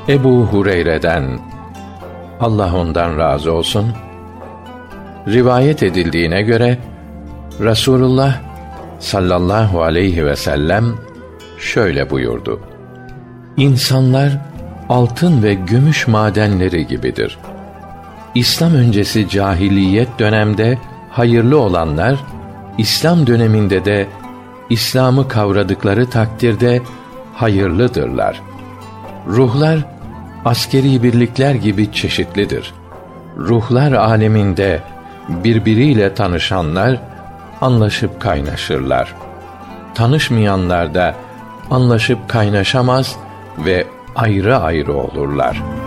Ebu Hureyre'den, Allah ondan razı olsun, rivayet edildiğine göre Resulullah sallallahu aleyhi ve sellem şöyle buyurdu: İnsanlar altın ve gümüş madenleri gibidir. İslam öncesi cahiliyet dönemde hayırlı olanlar, İslam döneminde de İslam'ı kavradıkları takdirde hayırlıdırlar. Ruhlar askeri birlikler gibi çeşitlidir. Ruhlar aleminde birbiriyle tanışanlar anlaşıp kaynaşırlar. Tanışmayanlar da anlaşıp kaynaşamaz ve ayrı ayrı olurlar.